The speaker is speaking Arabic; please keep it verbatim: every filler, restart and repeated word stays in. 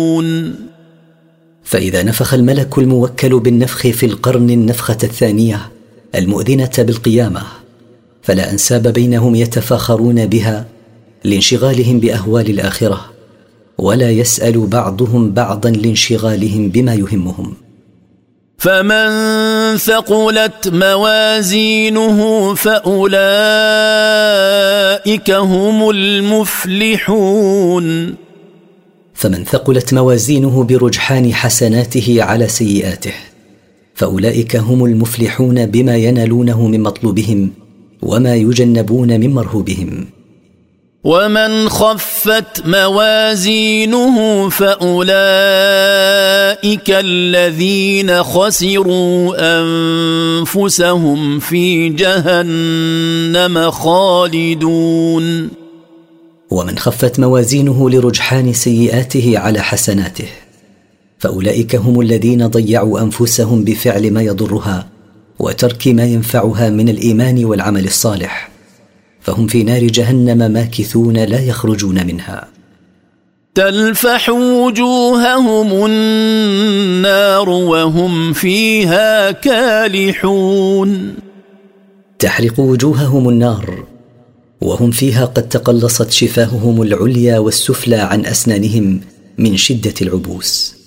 فإذا نفخ الملك الموكل بالنفخ في القرن النفخة الثانية المؤذنة بالقيامة فلا أنساب بينهم يتفاخرون بها لانشغالهم بأهوال الآخرة، ولا يسأل بعضهم بعضا لانشغالهم بما يهمهم. فمن ثقلت موازينه فأولئك هم المفلحون. فمن ثقلت موازينه برجحان حسناته على سيئاته فأولئك هم المفلحون بما ينالونه من مطلوبهم وما يجنبون من مرهوبهم. ومن خفت موازينه فأولئك الذين خسروا أنفسهم في جهنم خالدون. ومن خفت موازينه لرجحان سيئاته على حسناته فأولئك هم الذين ضيعوا أنفسهم بفعل ما يضرها وترك ما ينفعها من الإيمان والعمل الصالح، فهم في نار جهنم ماكثون لا يخرجون منها. تلفح وجوههم النار وهم فيها كالحون. تحرق وجوههم النار وهم فيها قد تقلصت شفاههم العليا والسفلى عن أسنانهم من شدة العبوس.